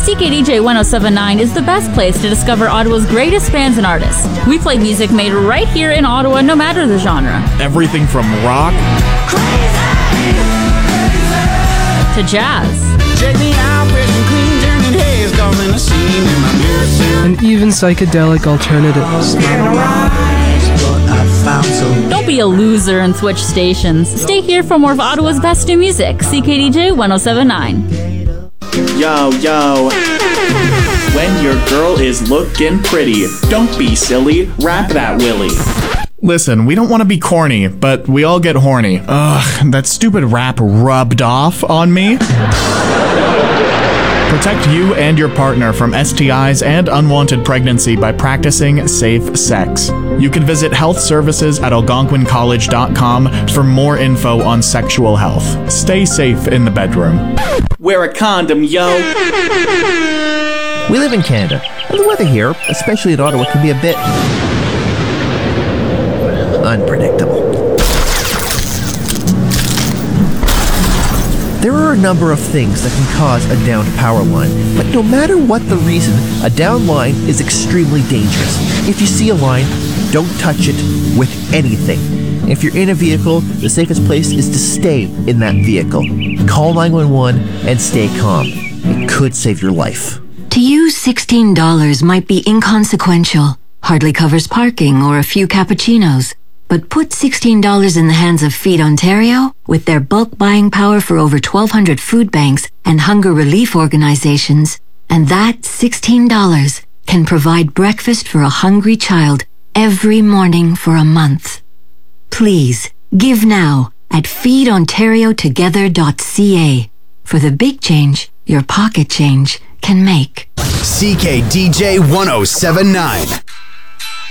CKDJ 1079 is the best place to discover Ottawa's greatest bands and artists. We play music made right here in Ottawa, no matter the genre. Everything from rock to jazz. And even psychedelic alternatives. Don't be a loser and switch stations. Stay here for more of Ottawa's best new music. CKDJ 1079. Yo, yo. When your girl is looking pretty, don't be silly, rap that willy. Listen, we don't want to be corny, but we all get horny. Ugh, that stupid rap rubbed off on me. Protect you and your partner from STIs and unwanted pregnancy by practicing safe sex. You can visit health services at algonquincollege.com for more info on sexual health. Stay safe in the bedroom. Wear a condom, yo. We live in Canada, and the weather here, especially in Ottawa, can be a bit unpredictable. There are a number of things that can cause a downed power line, but no matter what the reason, a downed line is extremely dangerous. If you see a line, don't touch it with anything. If you're in a vehicle, the safest place is to stay in that vehicle. Call 911 and stay calm. It could save your life. To you, $16 might be inconsequential, hardly covers parking or a few cappuccinos. But put $16 in the hands of Feed Ontario, with their bulk buying power for over 1,200 food banks and hunger relief organizations, and that $16 can provide breakfast for a hungry child every morning for a month. Please, give now at feedontariotogether.ca for the big change your pocket change can make. CKDJ 1079.